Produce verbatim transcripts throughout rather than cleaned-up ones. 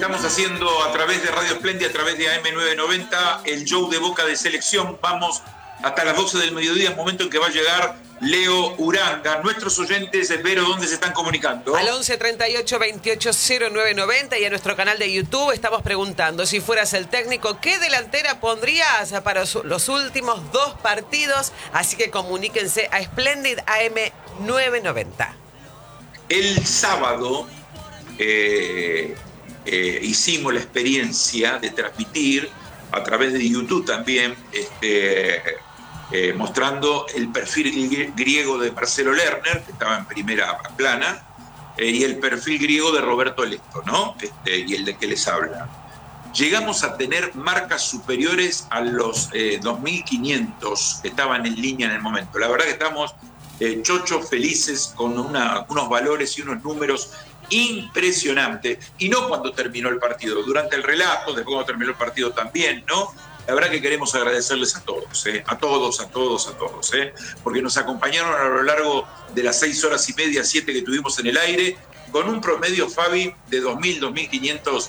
Estamos haciendo a través de Radio Espléndida, a través de A M novecientos noventa, el show de Boca de Selección. Vamos hasta las doce del mediodía, momento en que va a llegar Leo Uranga. Nuestros oyentes, Vero, ¿dónde se están comunicando? Al once treinta y ocho veintiocho cero nueve noventa y a nuestro canal de YouTube estamos preguntando: si fueras el técnico, ¿qué delantera pondrías para los últimos dos partidos? Así que comuníquense a Splendid A M novecientos noventa. El sábado eh, eh, hicimos la experiencia de transmitir a través de YouTube también, este, eh, mostrando el perfil griego de Marcelo Lerner, que estaba en primera plana, eh, y el perfil griego de Roberto Lesto, ¿no? Este, y el de que les habla. Llegamos a tener marcas superiores a los eh, dos mil quinientos que estaban en línea en el momento. La verdad que estamos eh, chochos, felices, con una, unos valores y unos números impresionantes. Y no cuando terminó el partido, durante el relato, después cuando terminó el partido también, ¿no? La verdad que queremos agradecerles a todos, ¿eh? a todos, a todos, a todos, ¿eh? porque nos acompañaron a lo largo de las seis horas y media, siete que tuvimos en el aire, con un promedio, Fabi, de dos mil, dos mil quinientos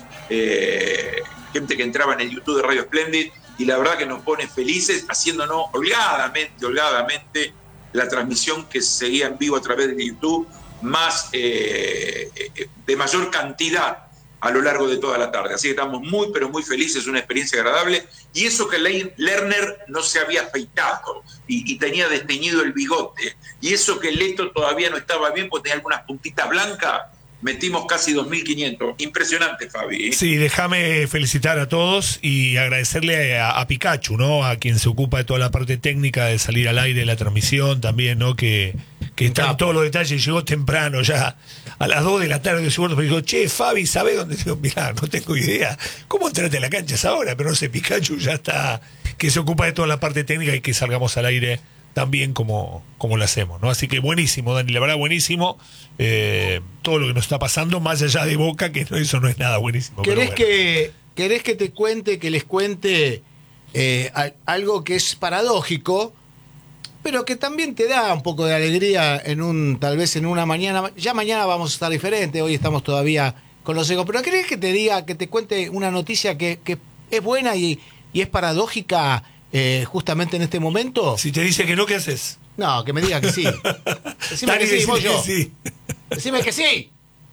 eh, gente que entraba en el YouTube de Radio Splendid, y la verdad que nos pone felices, haciéndonos holgadamente, holgadamente, la transmisión que seguía en vivo a través de YouTube, más eh, de mayor cantidad a lo largo de toda la tarde. Así que estamos muy, pero muy felices, una experiencia agradable. Y eso que Lerner no se había afeitado y, y tenía desteñido el bigote. Y eso que Leto todavía no estaba bien porque tenía algunas puntitas blancas. Metimos casi dos mil quinientos. Impresionante, Fabi. Sí, déjame felicitar a todos y agradecerle a, a Pikachu, ¿no? A quien se ocupa de toda la parte técnica de salir al aire, la transmisión también, ¿no? Que, que está en todos los detalles. Llegó temprano ya, a las dos de la tarde, seguro me dijo: che, Fabi, ¿sabés dónde? Digo, mirá, no tengo idea. ¿Cómo entraste a la cancha esa hora? Pero no sé, Pikachu ya está, que se ocupa de toda la parte técnica y que salgamos al aire también como, como lo hacemos, ¿no? Así que buenísimo, Dani, la verdad buenísimo, eh, todo lo que nos está pasando, más allá de Boca, que no, eso no es nada buenísimo. ¿Querés, bueno. que, ¿Querés que te cuente, que les cuente eh, algo que es paradójico, pero que también te da un poco de alegría en un, tal vez en una mañana? Ya mañana vamos a estar diferente, hoy estamos todavía con los ecos, pero ¿querés que te diga, que te cuente una noticia que, que es buena y, y es paradójica? Eh, justamente en este momento. Si te dice que no, ¿qué haces? No, que me diga que sí. Decime Dani, que sí, vos yo. Que sí. Decime que sí.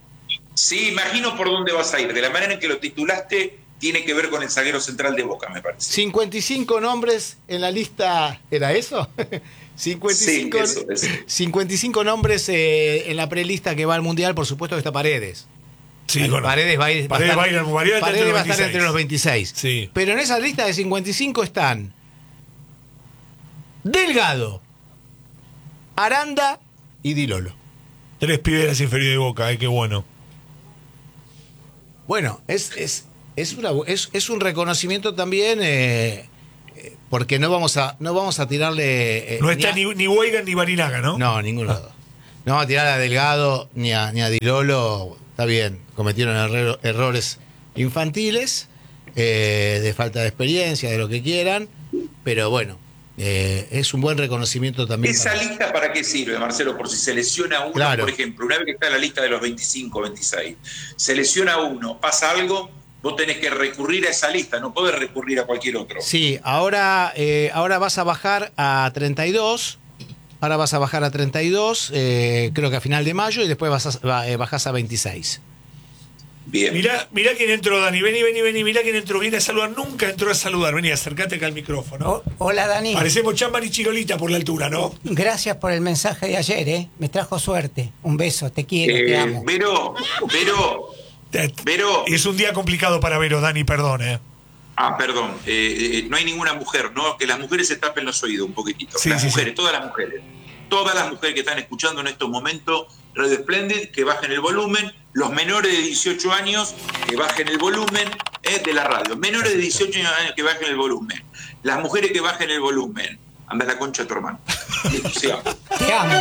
Sí, imagino por dónde vas a ir. De la manera en que lo titulaste, tiene que ver con el zaguero central de Boca, me parece. cincuenta y cinco nombres en la lista. ¿Era eso? cincuenta y cinco, sí, eso, eso. cincuenta y cinco nombres eh, en la prelista que va al Mundial. Por supuesto que está Paredes. Sí, bueno, bueno. Paredes va a, ir, Paredes va a estar, va a, ir, Paredes va a estar entre los veintiséis. Sí. Pero en esa lista de cincuenta y cinco están Delgado, Aranda y Di Lolo. Tres piberas inferiores de Boca, eh, qué bueno. Bueno, es, es, es, una, es, es un reconocimiento también, eh, porque no vamos a, no vamos a tirarle... Eh, no está ni, ni, ni Weigan ni Barinaga, ¿no? No, ninguno de los dos. No vamos a tirar a Delgado ni a, ni a Di Lolo. Está bien, cometieron error, errores infantiles, eh, de falta de experiencia, de lo que quieran, pero bueno, eh, es un buen reconocimiento también. ¿Esa para... lista para qué sirve, Marcelo? Por si se lesiona uno, claro. Por ejemplo, una vez que está en la lista de los veinticinco, veintiséis, se lesiona uno, pasa algo, vos tenés que recurrir a esa lista, no podés recurrir a cualquier otro. Sí, ahora, eh, ahora vas a bajar a treinta y dos. Ahora vas a bajar a treinta y dos, eh, creo que a final de mayo, y después vas a, eh, bajás a veintiséis. Bien. Mirá, mirá quién entró, Dani. Vení, vení, vení. Mirá quién entró. Viene a saludar. Nunca entró a saludar. Vení, acércate acá al micrófono. Oh, hola, Dani. Parecemos Chamban y Chirolita por la altura, ¿no? Gracias por el mensaje de ayer, ¿eh? Me trajo suerte. Un beso. Te quiero, eh, te amo. Vero, Vero, Vero. Es un día complicado para Vero, Dani, perdón, ¿eh? Ah, perdón. Eh, eh, no hay ninguna mujer, ¿no? Que las mujeres se tapen los oídos un poquitito. Sí, las sí, mujeres, sí. todas las mujeres. Todas las mujeres que están escuchando en estos momentos Radio Splendid, que bajen el volumen. Los menores de dieciocho años, que bajen el volumen eh, de la radio. Menores de dieciocho años, que bajen el volumen. Las mujeres que bajen el volumen. Anda la concha de tu hermano. Te amo.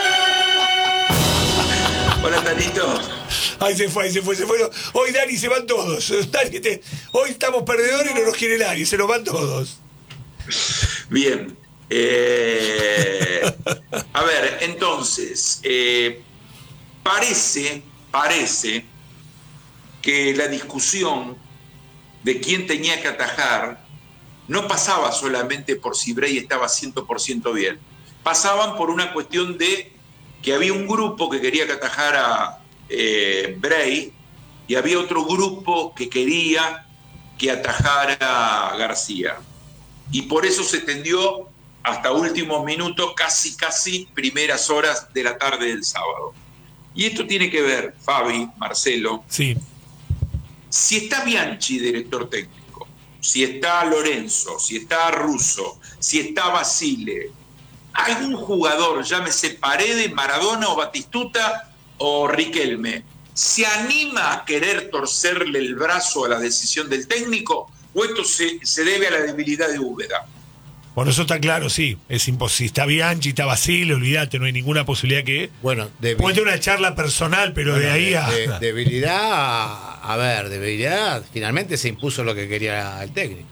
Hola, Tanito. Ahí se fue, ahí se fue, se fueron. Hoy, Dani, se van todos. Dani, te... Hoy estamos perdedores y no nos quiere nadie. Se nos van todos. Bien. Eh, a ver, entonces, eh, parece, parece que la discusión de quién tenía que atajar no pasaba solamente por si Bray estaba cien por ciento bien. Pasaban por una cuestión de que había un grupo que quería que atajara eh, Bray y había otro grupo que quería que atajara García. Y por eso se extendió hasta últimos minutos, casi, casi primeras horas de la tarde del sábado. Y esto tiene que ver, Fabi, Marcelo, sí. Si está Bianchi, director técnico, si está Lorenzo, si está Russo, si está Basile, algún jugador, llámese Paredes, Maradona o Batistuta o Riquelme, ¿se anima a querer torcerle el brazo a la decisión del técnico o esto se, se debe a la debilidad de Úbeda? Bueno, eso está claro, sí. Es imposible. Está Bianchi, está Basile, olvídate, no hay ninguna posibilidad que... Bueno, puede tener una charla personal, pero bueno, de ahí a... De, de, debilidad, a ver, debilidad, finalmente se impuso lo que quería el técnico.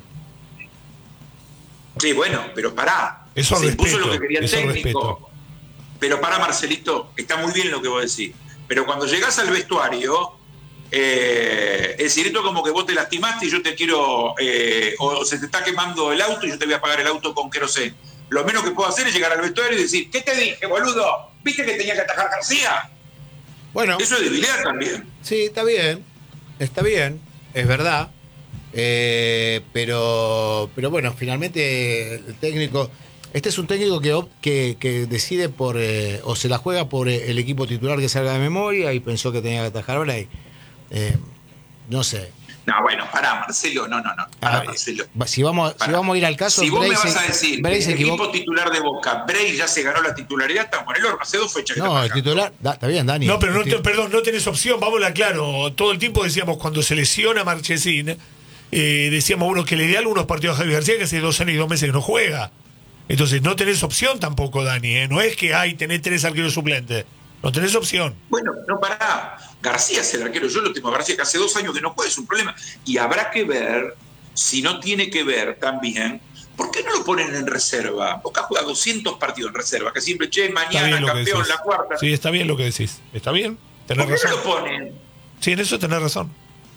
Sí, bueno, pero pará. Eso se respeto, impuso lo que quería el técnico. Respeto. Pero pará, Marcelito, está muy bien lo que vos decís. Pero cuando llegás al vestuario... Eh, es decir, esto como que vos te lastimaste y yo te quiero, eh, o se te está quemando el auto y yo te voy a pagar el auto con queroseno. Lo menos que puedo hacer es llegar al vestuario y decir, ¿qué te dije, boludo? ¿Viste que tenía que atajar García? Bueno, eso es debilidad también. Sí, está bien, está bien, es verdad. Eh, pero, pero bueno, finalmente el técnico, este es un técnico que, que, que decide por, eh, o se la juega por el equipo titular que salga de memoria y pensó que tenía que atajar a Bray. Eh, no sé. No, bueno, pará, Marcelo, no, no, no. Pará, ah, Marcelo. Si vamos, si vamos a ir al caso. Si vos Bray me vas se, a decir Bray que el equipo titular de Boca, Bray ya se ganó la titularidad, estamos en el horno, hace dos fechas que no, el titular, da, está bien, Dani. No, pero no, te, perdón, no tenés opción, vámonos claro. Todo el tiempo decíamos, cuando se lesiona Marchesín, eh, decíamos, bueno, que le dé algunos partidos a Javier García, que hace dos años y dos meses que no juega. Entonces, no tenés opción tampoco, Dani, ¿eh? No es que hay, tenés tres arqueros suplentes. No tenés opción. Bueno, no, pará. García es el arquero, yo lo tengo a García que hace dos años que no juega, es un problema. Y habrá que ver, si no tiene que ver también, ¿por qué no lo ponen en reserva? Boca juega doscientos partidos en reserva, que siempre, che, mañana campeón, la cuarta. Sí, está bien lo que decís. Está bien, tenés ¿Por qué razón. no lo ponen? Sí, en eso tenés razón.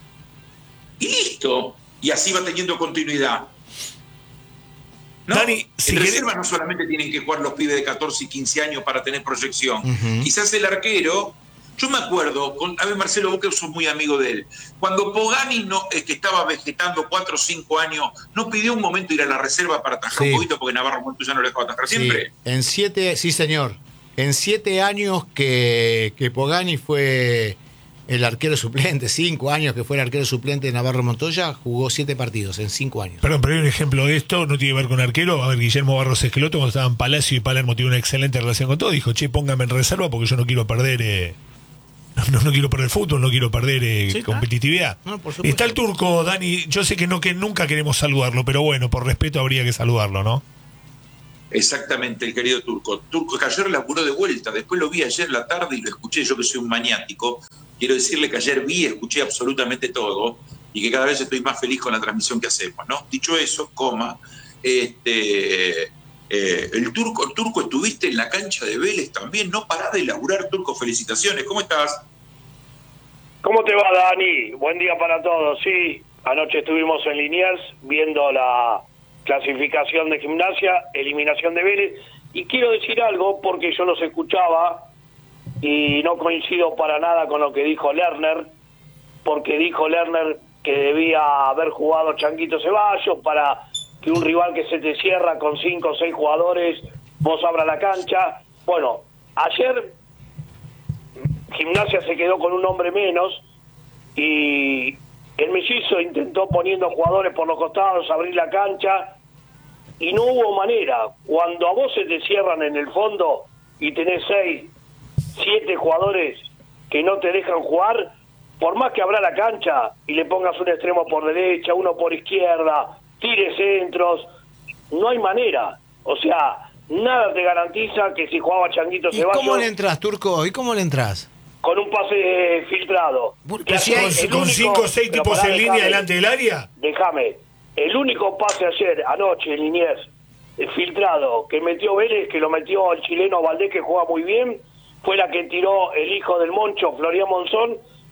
Y listo. Y así va teniendo continuidad. ¿No? Dani, si en querés... reserva no solamente tienen que jugar los pibes de catorce y quince años para tener proyección. Uh-huh. Quizás el arquero, yo me acuerdo, con, a ver Marcelo, vos que sos muy amigo de él, cuando Pogani, no, eh, que estaba vegetando cuatro o cinco años, ¿no pidió un momento ir a la reserva para atajar sí. un poquito porque Navarro Montoya ya no le dejaba atajar sí. siempre? En siete, sí señor, en siete años que, que Pogani fue el arquero suplente, cinco años que fue el arquero suplente de Navarro Montoya, jugó siete partidos en cinco años. Perdón, pero hay un ejemplo de esto, no tiene que ver con arquero. A ver, Guillermo Barros Esqueloto, cuando estaban Palacio y Palermo, tiene una excelente relación con todo, dijo, che, póngame en reserva porque yo no quiero perder, eh, no, no quiero perder fútbol, no quiero perder eh, sí, competitividad. No, está el turco, Dani, yo sé que no que nunca queremos saludarlo, pero bueno, por respeto habría que saludarlo, ¿no? Exactamente, el querido Turco. Turco que ayer laburó de vuelta, después lo vi ayer la tarde y lo escuché, yo que soy un maniático. Quiero decirle que ayer vi y escuché absolutamente todo y que cada vez estoy más feliz con la transmisión que hacemos, ¿no? Dicho eso, coma, este, eh, el turco, el turco estuviste en la cancha de Vélez también, no parás de laburar, Turco, felicitaciones, ¿cómo estás? ¿Cómo te va, Dani? Buen día para todos, sí, anoche estuvimos en Liniers viendo la clasificación de Gimnasia, eliminación de Vélez, y quiero decir algo porque yo los escuchaba y no coincido para nada con lo que dijo Lerner, porque dijo Lerner que debía haber jugado Changuito Ceballos para que un rival que se te cierra con cinco o seis jugadores, vos abras la cancha. Bueno, ayer Gimnasia se quedó con un hombre menos y el Mellizo intentó poniendo jugadores por los costados, abrir la cancha y no hubo manera. Cuando a vos se te cierran en el fondo y tenés seis, siete jugadores que no te dejan jugar, por más que abra la cancha y le pongas un extremo por derecha, uno por izquierda, tire centros, no hay manera. O sea, nada te garantiza que si jugaba Changuito ¿Y Ceballos... cómo le entras, Turco? ¿Y cómo le entras? Con un pase filtrado. Que si hay, ¿Con cinco o seis tipos en línea déjame, delante del área? Déjame. El único pase ayer, anoche, en Liniers, filtrado, que metió Vélez, que lo metió el chileno Valdés, que juega muy bien, fue la que tiró el hijo del Moncho, Florian Monzón,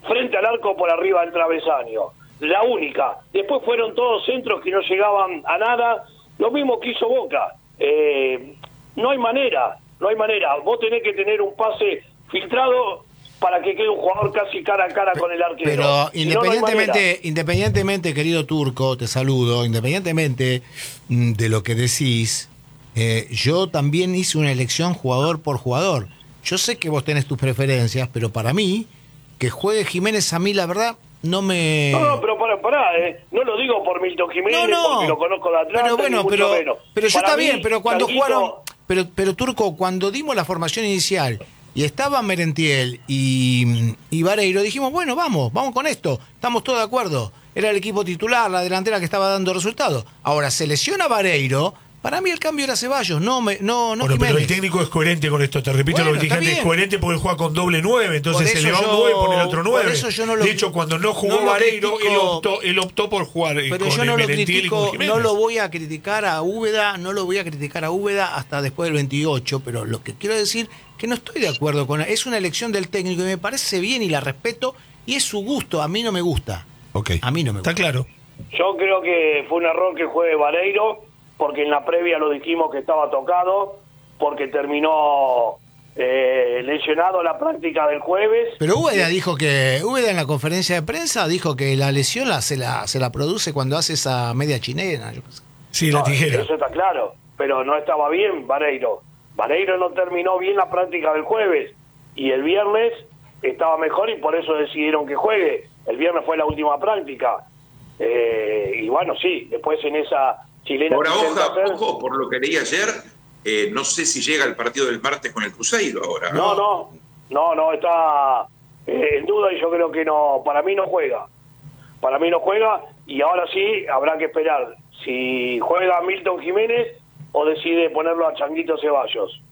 frente al arco por arriba del travesaño. La única. Después fueron todos centros que no llegaban a nada. Lo mismo que hizo Boca. Eh, no hay manera, no hay manera. Vos tenés que tener un pase filtrado para que quede un jugador casi cara a cara con el arquero. Pero Si no, no hay independientemente, manera. independientemente, querido Turco, te saludo, independientemente mm, de lo que decís, eh, yo también hice una elección jugador por jugador. Yo sé que vos tenés tus preferencias, pero para mí, que juegue Jiménez, a mí la verdad no me... No, no, pero pará, pará, eh. No lo digo por Milton Jiménez, No, no. porque lo conozco de atrás, Pero bueno, ni mucho pero, menos. pero yo Para está mí, bien, pero cuando Changuito- jugaron... Pero, pero Turco, cuando dimos la formación inicial y estaba Merentiel y, y Vareiro, dijimos, bueno, vamos, vamos con esto, estamos todos de acuerdo. Era el equipo titular, la delantera que estaba dando resultados. Ahora, se lesiona Vareiro, para mí el cambio era Ceballos, no me, no, no Bueno, pero Jiménez. el técnico es coherente con esto. Te repito Bueno, lo que dije está antes, es bien. coherente porque juega con doble nueve, entonces Por se le eso va un yo- nueve y pone el otro por nueve. eso yo no lo- de hecho, cuando no jugó no lo Vareiro, critico- él optó, él optó por jugar eh, Pero con yo no el lo Merentiel y critico, con Jiménez. no lo voy a criticar a Úbeda, no lo voy a criticar a Úbeda hasta después del veintiocho, pero lo que quiero decir que no estoy de acuerdo con... Es una elección del técnico y me parece bien y la respeto y es su gusto, a mí no me gusta. Ok. A mí no me gusta. Está claro. Yo creo que fue un error que juegue Vareiro, porque en la previa lo dijimos que estaba tocado, porque terminó eh, lesionado la práctica del jueves. Pero Úbeda dijo que, Úbeda en la conferencia de prensa dijo que la lesión la, se, la, se la produce cuando hace esa media chilena. Yo qué sé. Sí, la No, tijera. Eso está claro, pero no estaba bien Vareiro. Vareiro no terminó bien la práctica del jueves y el viernes estaba mejor y por eso decidieron que juegue. El viernes fue la última práctica. Eh, y bueno, sí, después en esa chilena... Por que intenta hoja, hacer- ojo, por lo que leí ayer, eh, no sé si llega el partido del martes con el Cruzeiro ahora. No, no, no, no, está eh, en duda y yo creo que no, para mí no juega. Para mí no juega y ahora sí habrá que esperar si juega Milton Jiménez o decide ponerlo a Changuito Ceballos.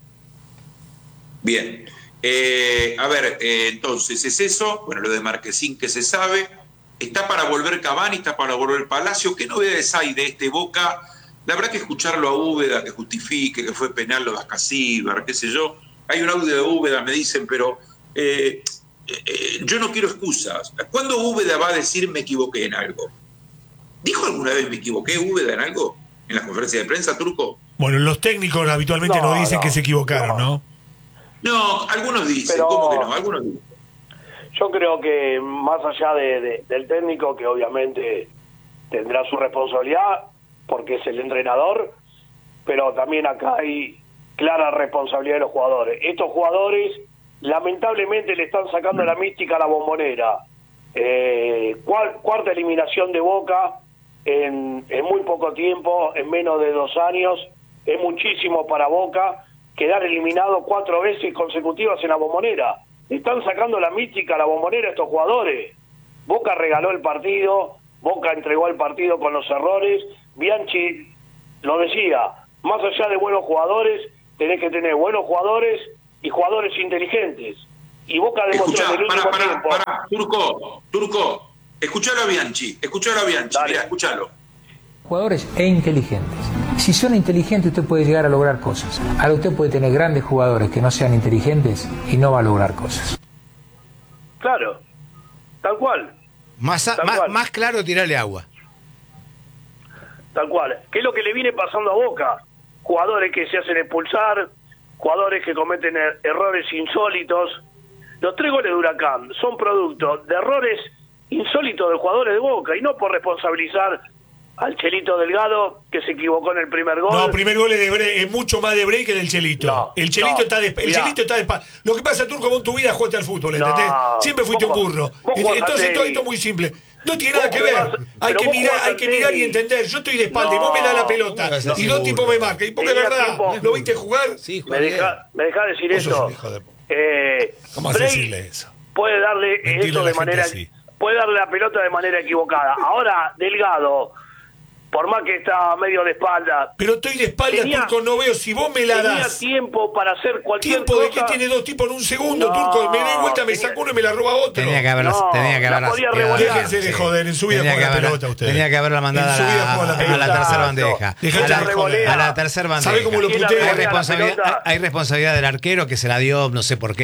Bien. Eh, a ver, eh, entonces es eso. Bueno, lo de Marquesín que se sabe. Está para volver Cavani, está para volver Palacio. ¿Qué novedades hay de este Boca? La verdad que escucharlo a Úbeda, que justifique que fue penal lo de Ascasíbar, qué sé yo. Hay un audio de Úbeda, me dicen, pero eh, eh, yo no quiero excusas. ¿Cuándo Úbeda va a decir me equivoqué en algo? ¿Dijo alguna vez me equivoqué Úbeda en algo? ¿En la conferencia de prensa, Turco? Bueno, los técnicos habitualmente No, nos dicen no, que se equivocaron, ¿no? No, algunos dicen, Pero- ¿cómo que no? Algunos dicen. Yo creo que más allá de, de- del técnico, que obviamente tendrá su responsabilidad, porque es el entrenador, pero también acá hay clara responsabilidad de los jugadores. Estos jugadores lamentablemente le están sacando la mística a la Bombonera. Eh, cuar- cuarta eliminación de Boca en, en muy poco tiempo, en menos de dos años, es muchísimo para Boca quedar eliminado cuatro veces consecutivas en la Bombonera. Están sacando la mística a la Bombonera estos jugadores. Boca regaló el partido, Boca entregó el partido con los errores. Bianchi lo decía, más allá de buenos jugadores, tenés que tener buenos jugadores y jugadores inteligentes. Y Boca demostró Escuchá, en el para, último para, tiempo... para, Turco, Turco, escuchalo a Bianchi, escuchalo a Bianchi, Dale. mirá, escuchalo. Jugadores e inteligentes. Si son inteligentes usted puede llegar a lograr cosas. Ahora usted puede tener grandes jugadores que no sean inteligentes y no va a lograr cosas. Claro, tal cual, Más, a- Tal más, cual. más claro tirarle agua. tal cual. ¿Qué es lo que le viene pasando a Boca? Jugadores que se hacen expulsar, jugadores que cometen er- errores insólitos. Los tres goles de Huracán son producto de errores insólitos de jugadores de Boca y no por responsabilizar al Chelito Delgado, que se equivocó en el primer gol. No, el primer gol es, de Bre- es mucho más de Break que del Chelito. No, el Chelito no, está de, el mirá. Chelito está de pa- Lo que pasa, Turco, vos en tu vida jugaste al fútbol, ¿entendés? No, Siempre fuiste un vos burro. jugás- vos jugás Entonces al todo tenis. esto es muy simple. No tiene Vos nada que ver. jugás- Hay pero que vos mirar, jugás hay al que mirar y tenis. entender. Yo estoy de espalda y No, vos me das la pelota. no me vas a Y decir dos burro. tipos me marcan. Y porque es Tenía verdad. tiempo. ¿Lo viste jugar? Sí, Me deja, me deja decir Vos sos esto. un hijo de- Eh, ¿Cómo vas a Bray decirle eso? puede darle Mentirle esto a la de gente manera así. puede darle la pelota de manera equivocada. Ahora Delgado, por más que está medio de espalda, Pero estoy de espalda, Tenía- Turco, no veo. Si vos me la tenía das. tiempo para hacer cualquier ¿Tiempo de cosa. qué tiene dos tipos en un segundo, No, Turco? Me doy vuelta, me tenía- saca uno y me la roba otro. Tenía que haberla, No, tenía que la haberla- podía que revolear. haberla- Déjense de joder, en su vida tenía juegan que la haberla- pelota ustedes. Tenía que haberla mandado En a su vida la, juegan la a pelota. la tercera Exacto. bandeja. Dejate A la, de joder. a la tercera bandeja. ¿Sabe cómo lo ¿Quién la putea? Hay revolea la responsabilidad, pelota? hay responsabilidad del arquero que se la dio, no sé por qué.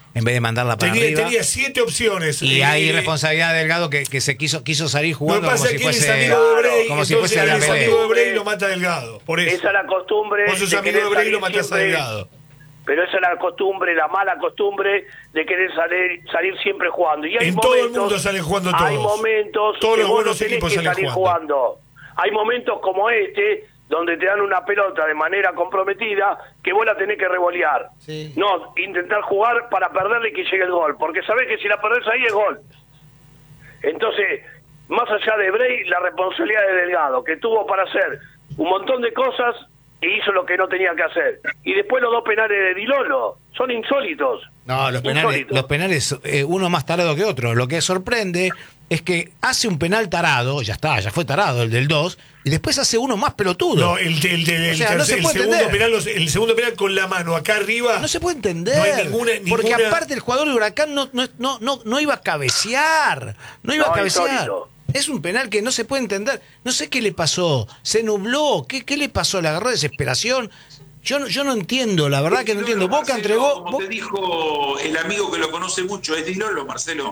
en vez de mandarla para tenía, arriba. tenía siete opciones. Y eh, hay responsabilidad de Delgado que, que se quiso quiso salir jugando como si fuese amigo de Bray, como si entonces fuese él la es amigo de Bray y lo mata Delgado. Por eso. Esa es la costumbre. Vos sos de amigo de querer Bray y lo salir matás a siempre- Delgado. Pero esa es la costumbre, la mala costumbre de querer salir, salir siempre jugando. Y hay En momentos, todo el mundo salen jugando todos. Hay momentos Todos que los vos buenos no tenés equipos que salen salir jugando. jugando. Hay momentos como este, donde te dan una pelota de manera comprometida, que vos la tenés que revolear. Sí. No, intentar jugar para perderle y que llegue el gol. Porque sabés que si la perdés ahí es gol. Entonces, más allá de Bray, la responsabilidad de Delgado, que tuvo para hacer un montón de cosas e hizo lo que no tenía que hacer. Y después los dos penales de Dilolo son insólitos. No, los penales, Insólitos. los penales eh, uno más tarado que otro. Lo que sorprende es que hace un penal tarado, ya está, ya fue tarado el del dos, y después hace uno más pelotudo. No, el, el, el, el, O sea, no se el puede segundo entender. penal, los- el segundo penal con la mano acá arriba. No se puede entender. No hay ninguna- Porque ninguna- aparte el jugador de Huracán no, no, no, no, no iba a cabecear. No iba No, a cabecear. insólito. Es un penal que no se puede entender. No sé qué le pasó. Se nubló. ¿Qué, qué le pasó? ¿Le agarró desesperación? Yo no, yo no entiendo, la verdad que no entiendo. Boca Marcelo, entregó. Como Bo- te dijo el amigo que lo conoce mucho, es Di Lolo, Marcelo.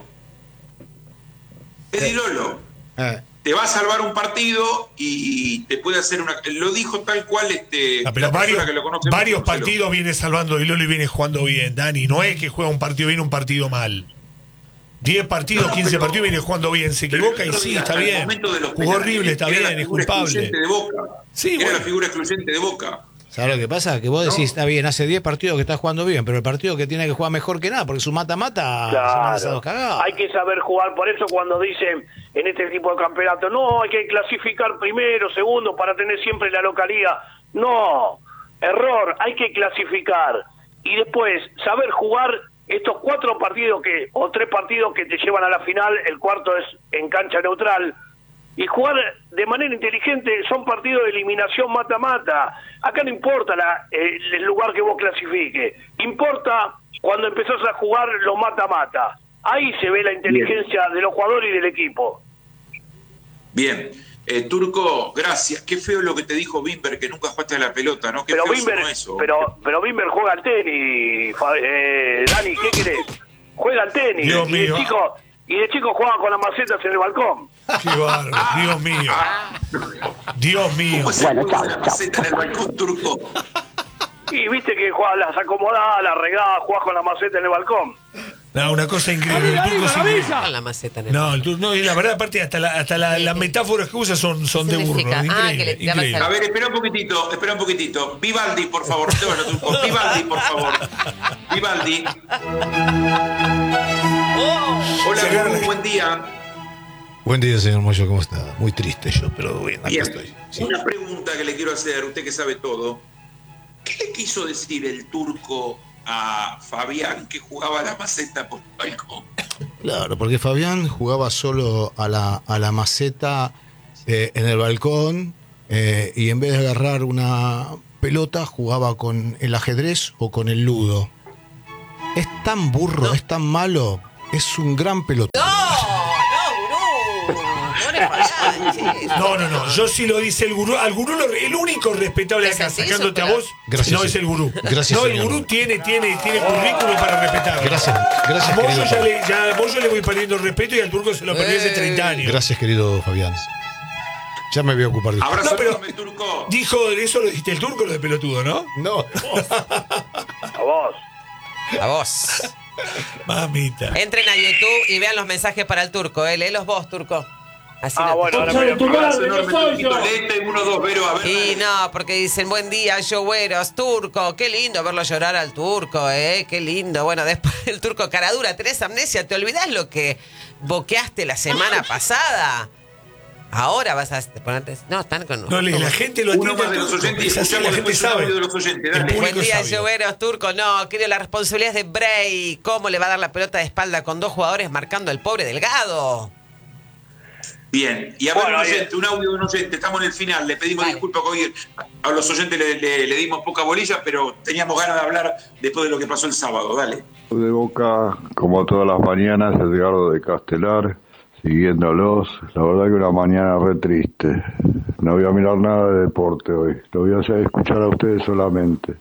Es Di Lolo. Eh, Te va a salvar un partido y te puede hacer una. Lo dijo tal cual este. Ah, pero la varios, persona que lo conoce varios mucho, Marcelo. partidos viene salvando y Lolo y viene jugando bien, Dani. No es que juega un partido bien, un partido mal. diez partidos, No, quince pero- partidos viene jugando bien. Se Pero equivoca el y otro sí, día, está al bien. momento de los Jugó penales, horrible, está era la bien, es figura culpable. excluyente de Boca. Sí, Era bueno. la figura excluyente de Boca. ¿Sabes lo que pasa? Que vos decís, está bien, hace diez partidos que está jugando bien, pero el partido que tiene que jugar mejor que nada, porque su mata-mata se manda esas dos cagadas. Hay que saber jugar, por eso cuando dicen en este tipo de campeonato, no, hay que clasificar primero, segundo, para tener siempre la localía. No, error, hay que clasificar. Y después, saber jugar estos cuatro partidos que o tres partidos que te llevan a la final, el cuarto es en cancha neutral. Y jugar de manera inteligente, son partidos de eliminación mata-mata. Acá no importa la, eh, el lugar que vos clasifiques, importa cuando empezás a jugar lo mata-mata. Ahí se ve la inteligencia de los jugadores y del equipo. Bien. Eh, Turco, gracias. Qué feo lo que te dijo Bimber, que nunca jugaste a la pelota, ¿no? Qué Pero feo Bimber, sonó eso. pero, pero Bimber juega al tenis, Fa- eh, Dani, ¿qué querés? Juega al tenis. Dios y, de mío. chico, y de chico jugaba con las macetas en el balcón. Qué bárbaro, Dios mío. Dios mío. ¿Cómo se puso la maceta en el balcón, Turco? Y viste que jugaba, las acomodaba, las regaba, jugaba con la maceta en el balcón. No, una cosa increíble. El turco es increíble. Con la maceta en el- No, el turco, no, y la verdad, aparte, hasta, la, hasta la, las metáforas que usa son, son de burro. Significa, ah, Increíble, que le tirabas increíble. A ver, espera un poquitito, espera un poquitito. Vivaldi, por favor. No te vayas, Turco. Vivaldi, por favor. Vivaldi. Hola, Se agarra- Guru, buen día. Buen día, señor Moyo, ¿cómo está? Muy triste yo, pero bien, acá Bien. estoy. Sí. Una pregunta que le quiero hacer, usted que sabe todo. ¿Qué le quiso decir el Turco a Fabián que jugaba la maceta por el balcón? Claro, porque Fabián jugaba solo a la, a la maceta eh, en el balcón eh, y en vez de agarrar una pelota jugaba con el ajedrez o con el ludo. Es tan burro, es tan malo, es un gran pelotón. No, no, gurú. No le fallaste. No, no, no. Yo sí lo dice el gurú. Al gurú, lo- el único respetable Es acá, así, sacándote a pero- vos, Gracias, no es el gurú. gracias, no, el señor. gurú tiene, tiene, tiene currículum para respetar. Gracias, gracias, A Moyo querido. ya le, ya, a Moyo le voy perdiendo el respeto y al turco se lo perdí hace Eh. treinta años. Gracias, querido Fabián. Ya me voy a ocupar de usted. Abrazo No, pero- enorme, Turco. Dijo, eso lo dijiste el turco, lo de pelotudo, ¿no? No. A vos. A vos. Mamita. Entren a YouTube y vean los mensajes para el turco, ¿eh? Léelos vos, turco. Así Ah, no- bueno, ahora me voy a- Abrazo enorme, Turquito. Lete, uno, dos, Vero, a ver. Y no, porque dicen, buen día, Joveros, turco. Qué lindo verlo llorar al turco, ¿eh? Qué lindo. Bueno, después el turco caradura, tenés amnesia. ¿Te olvidás lo que boqueaste la semana pasada? Ahora vas a ponerte... No, están con... No, le- la gente lo Uno atiende más de al los turco. oyentes y Es así, la escuchamos gente después un sabe. audio de los oyentes. El Dale. público Buen día, sabio. Lloveros, turco. No, querido, la responsabilidad es de Bray. ¿Cómo le va a dar la pelota de espalda con dos jugadores marcando al pobre Delgado? Bien, y a ver, Bueno, un bien. oyente, un audio de un oyente, estamos en el final, le pedimos disculpas que hoy a los oyentes le, le- le dimos poca bolilla, pero teníamos ganas de hablar después de lo que pasó el sábado, dale. De Boca, como todas las mañanas, Edgardo de Castelar, siguiéndolos. La verdad que una mañana re triste. No voy a mirar nada de deporte hoy, lo voy a hacer escuchar a ustedes solamente.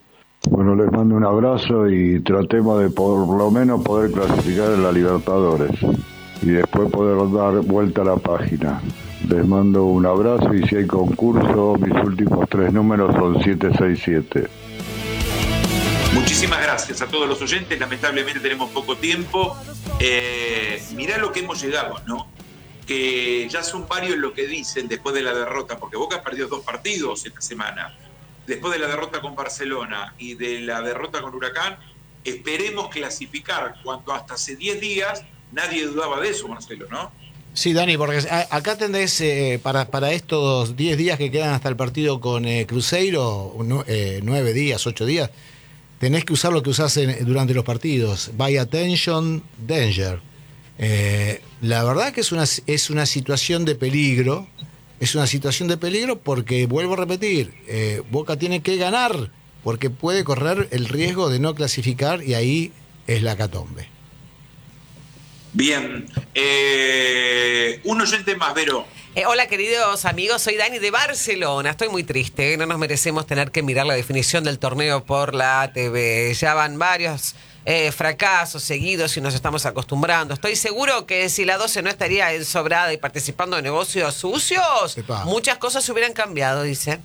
Bueno, les mando un abrazo y tratemos de por lo menos poder clasificar en la Libertadores y después poder dar vuelta a la página. Les mando un abrazo y si hay concurso, mis últimos tres números son siete seis siete. Muchísimas gracias a todos los oyentes. Lamentablemente tenemos poco tiempo. Eh, mirá lo que hemos llegado, ¿no? Que ya son varios lo que dicen después de la derrota, porque Boca perdió dos partidos esta semana. Después de la derrota con Barcelona y de la derrota con Huracán, esperemos clasificar, cuando hasta hace diez días nadie dudaba de eso, Marcelo, ¿no? Sí, Dani, porque acá tendés eh, para, para estos diez días que quedan hasta el partido con eh, Cruzeiro, eh, nueve días, ocho días, tenés que usar lo que usás en, durante los partidos. By attention, danger. Eh, la verdad que es una, es una situación de peligro. Es una situación de peligro porque, vuelvo a repetir, eh, Boca tiene que ganar porque puede correr el riesgo de no clasificar y ahí es la catombe. Bien. Eh, un oyente más, Vero. Eh, hola, queridos amigos, soy Dani de Barcelona. Estoy muy triste, no nos merecemos tener que mirar la definición del torneo por la T V. Ya van varios eh, fracasos seguidos y nos estamos acostumbrando. Estoy seguro que si la doce no estaría ensobrada y participando de negocios sucios, Epa. muchas cosas se hubieran cambiado, dice.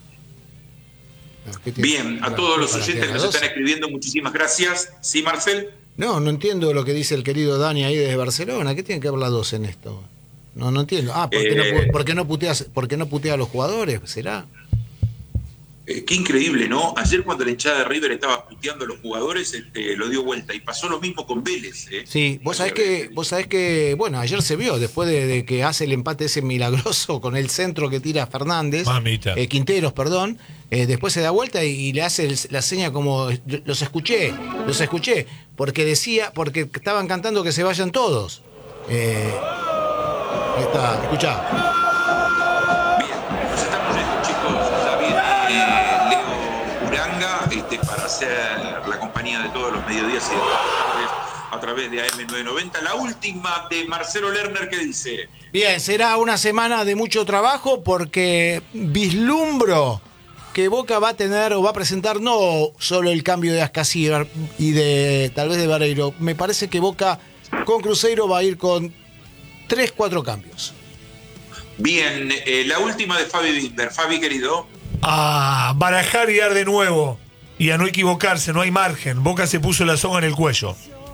Bien, a todos los oyentes que nos están escribiendo, muchísimas gracias. ¿Sí, Marcel? No, no entiendo lo que dice el querido Dani ahí desde Barcelona. ¿Qué tiene que ver la doce en esto? No, no entiendo. Ah, ¿por qué, Eh, no, por qué no puteas, por qué no putea a los jugadores? ¿Será? Eh, qué increíble, ¿no? Ayer cuando la hinchada de River estaba puteando a los jugadores, este, lo dio vuelta. Y pasó lo mismo con Vélez. ¿eh? Sí, vos sabés que, vos sabés que, bueno, ayer se vio, después de, de que hace el empate ese milagroso con el centro que tira Fernández, Mamita. eh, Quinteros, perdón, eh, después se da vuelta y, y le hace el- la seña como, los escuché, los escuché, porque decía, porque estaban cantando que se vayan todos. Eh, ahí está, escuchá. Bien, nos estamos yendo, chicos. Ya viene eh, Leo Uranga este, para hacer la compañía de todos los mediodías y de todas las tardes a través de A M novecientos noventa. La última de Marcelo Lerner, que dice: Bien, será una semana de mucho trabajo porque vislumbro que Boca va a tener o va a presentar no solo el cambio de Ascasíbar y de tal vez de Vareiro. Me parece que Boca con Cruzeiro va a ir con tres, cuatro cambios. Bien, eh, la última de Fabi Binder. Fabi, querido. A barajar y dar de nuevo. Y a no equivocarse, no hay margen. Boca se puso la soga en el cuello.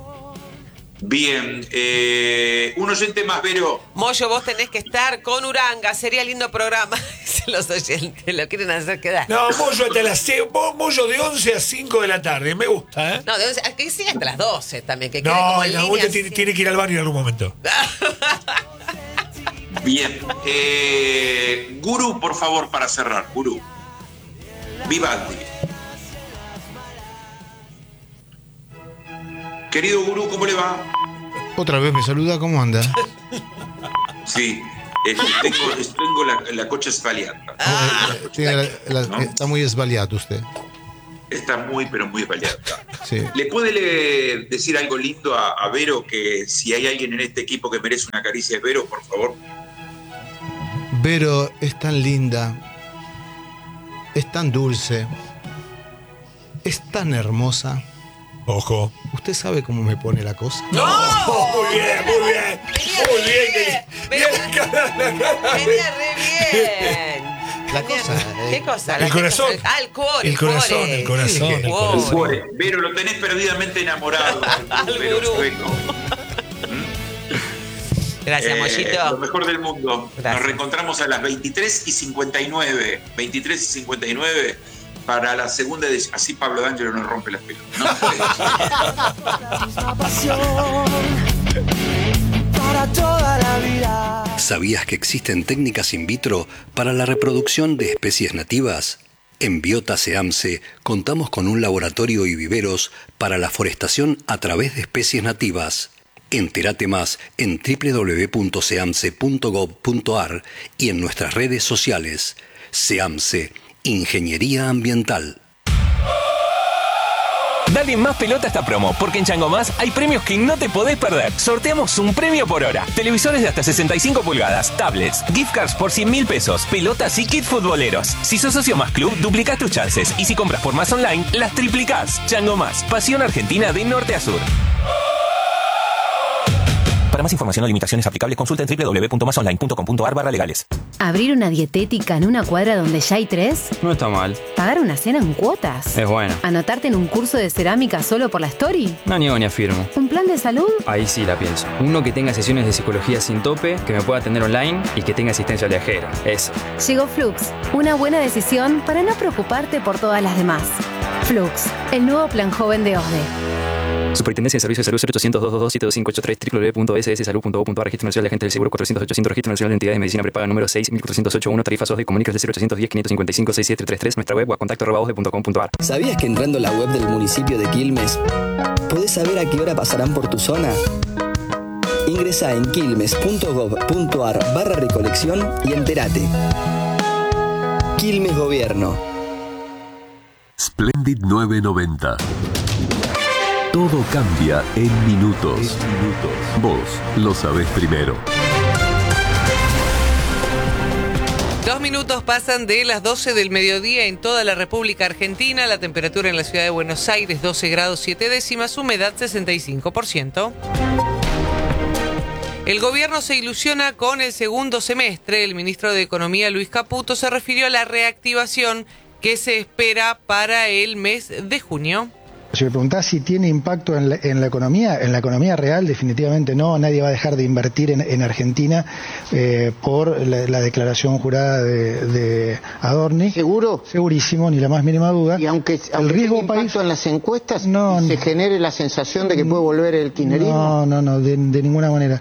Bien, eh, un oyente más, Vero. Moyo, vos tenés que estar con Uranga, sería lindo programa. Dicen los oyentes, lo quieren hacer quedar. No, Moyo hasta las seis, Moyo de once a cinco de la tarde. Me gusta, ¿eh? No, de once, que siga hasta las doce también, que quede No, como en la línea, vuelta así. tiene, tiene que ir al baño en algún momento. Bien, eh, Gurú, por favor, para cerrar. Gurú. Vivaldi. Querido Gurú, ¿cómo le va? Otra vez me saluda, ¿cómo anda? Sí, eh, tengo, tengo la, la cocha esfaliata. Tiene la- la- ¿no? Está muy esbaleado usted. Está muy, pero muy esfaliata. Sí. ¿Le puede le- decir algo lindo a, a Vero, que si hay alguien en este equipo que merece una caricia de Vero, por favor? Vero es tan linda, es tan dulce, es tan hermosa. Ojo. ¿Usted sabe cómo me pone la cosa? No, muy bien, muy bien. Muy bien. Venía, bien. venía re bien. La Venía- cosa, eh. ¿Qué cosa? El La- corazón. Ah, el cuore. El corazón, cuore. el corazón, el Cuore. corazón. Cuore, Vero, lo tenés perdidamente enamorado. Al Vero gurú. Chueco. Gracias, Eh, Mollito. Lo mejor del mundo. Gracias. Nos reencontramos a las veintitrés y cincuenta y nueve. veintitrés y cincuenta y nueve para la segunda edición. Así Pablo D'Angelo nos rompe las pelotas, ¿no? Para toda la vida. ¿Sabías que existen técnicas in vitro para la reproducción de especies nativas? En Biota Seamse contamos con un laboratorio y viveros para la forestación a través de especies nativas. Entérate más en doble u doble u doble u punto seamse punto gov punto ar y en nuestras redes sociales. Seamse, Ingeniería Ambiental. Dale más pelota a esta promo, porque en Chango Más hay premios que no te podés perder. Sorteamos un premio por hora. Televisores de hasta sesenta y cinco pulgadas, tablets, gift cards por cien mil pesos, pelotas y kits futboleros. Si sos socio Más Club, duplicás tus chances. Y si compras por Más Online, las triplicás. Chango Más, pasión argentina de norte a sur. Para más información o limitaciones aplicables, consulta en doble u doble u doble u punto más online punto com punto a r barra legales. ¿Abrir una dietética en una cuadra donde ya hay tres? No está mal. ¿Pagar una cena en cuotas? Es bueno. ¿Anotarte en un curso de cerámica solo por la story? No niego ni afirmo. ¿Un plan de salud? Ahí sí la pienso. Uno que tenga sesiones de psicología sin tope, que me pueda atender online y que tenga asistencia viajera. Eso. Llegó Flux. Una buena decisión para no preocuparte por todas las demás. Flux, el nuevo plan joven de O S D E. Superintendencia de Servicios de Salud cero ochocientos, doscientos veintidós, siete dos cinco ocho tres, doble u doble u doble u punto s s salud punto gov punto a r, Registro Nacional de Agentes del Seguro cuatrocientos ochocientos, Registro Nacional de Entidades de Medicina Prepaga número seis mil cuatrocientos ochenta y uno, tarifas O S D E, comunicas de cero ochocientos diez, quinientos cincuenta y cinco, sesenta y siete treinta y tres, nuestra web o a contacto arroba o s d e punto com punto a r. ¿Sabías que entrando a la web del municipio de Quilmes podés saber a qué hora pasarán por tu zona? Ingresa en quilmes punto gov punto a r barra recolección y entérate. Quilmes Gobierno. Splendid novecientos noventa. Todo cambia en minutos. Vos lo sabés primero. Dos minutos pasan de las doce del mediodía en toda la República Argentina. La temperatura en la ciudad de Buenos Aires, doce grados siete décimas, humedad sesenta y cinco por ciento. El gobierno se ilusiona con el segundo semestre. El ministro de Economía, Luis Caputo, se refirió a la reactivación que se espera para el mes de junio. Si me preguntás si tiene impacto en la, en la economía, en la economía real definitivamente no. Nadie va a dejar de invertir en, en Argentina eh, por la, la declaración jurada de, de Adorni. ¿Seguro? Segurísimo, ni la más mínima duda. Y aunque, aunque el riesgo país en las encuestas no, se genere la sensación de que puede volver el kirchnerismo. No, no, no, de, de ninguna manera.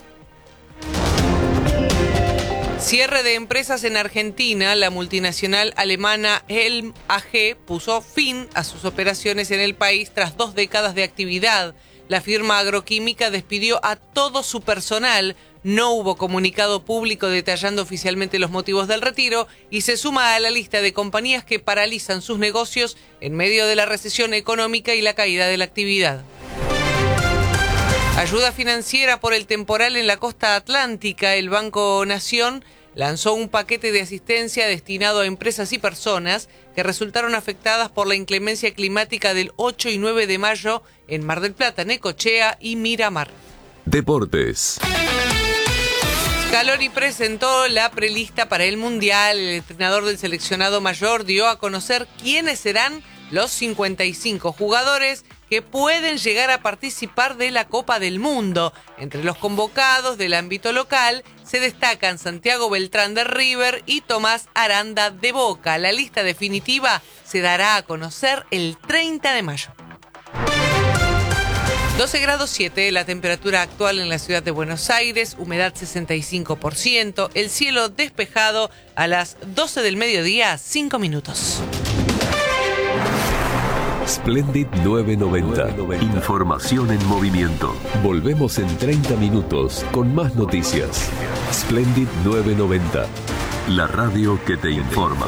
Cierre de empresas en Argentina. La multinacional alemana Helm A G puso fin a sus operaciones en el país tras dos décadas de actividad. La firma agroquímica despidió a todo su personal. No hubo comunicado público detallando oficialmente los motivos del retiro y se suma a la lista de compañías que paralizan sus negocios en medio de la recesión económica y la caída de la actividad. Ayuda financiera por el temporal en la costa atlántica. El Banco Nación lanzó un paquete de asistencia destinado a empresas y personas que resultaron afectadas por la inclemencia climática del ocho y nueve de mayo en Mar del Plata, Necochea y Miramar. Deportes. Scaloni presentó la prelista para el Mundial. El entrenador del seleccionado mayor dio a conocer quiénes serán los cincuenta y cinco jugadores que pueden llegar a participar de la Copa del Mundo. Entre los convocados del ámbito local se destacan Santiago Beltrán de River y Tomás Aranda de Boca. La lista definitiva se dará a conocer el treinta de mayo. doce grados siete, la temperatura actual en la ciudad de Buenos Aires, humedad sesenta y cinco por ciento, el cielo despejado a las doce del mediodía, cinco minutos. Splendid novecientos noventa. Información en movimiento. Volvemos en treinta minutos con más noticias. Splendid novecientos noventa. La radio que te informa.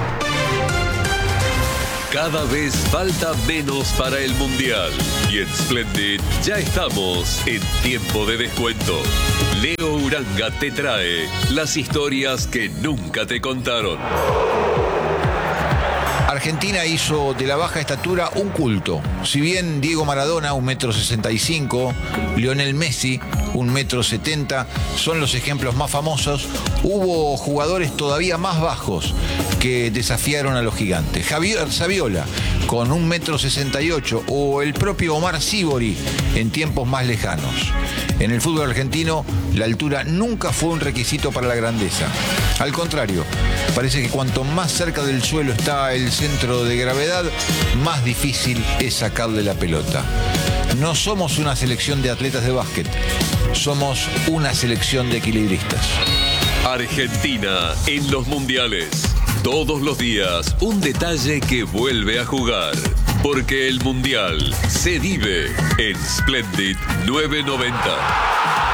Cada vez falta menos para el Mundial. Y en Splendid ya estamos en tiempo de descuento. Leo Uranga te trae las historias que nunca te contaron. Argentina hizo de la baja estatura un culto. Si bien Diego Maradona, un metro sesenta y cinco, Lionel Messi, un metro setenta, son los ejemplos más famosos, hubo jugadores todavía más bajos que desafiaron a los gigantes. Javier Saviola, con un metro sesenta y ocho, o el propio Omar Sibori en tiempos más lejanos. En el fútbol argentino, la altura nunca fue un requisito para la grandeza. Al contrario, parece que cuanto más cerca del suelo está el centro de gravedad, más difícil es sacarle la pelota. No somos una selección de atletas de básquet, somos una selección de equilibristas. Argentina en los mundiales. Todos los días, un detalle que vuelve a jugar. Porque el mundial se vive en Splendid novecientos noventa.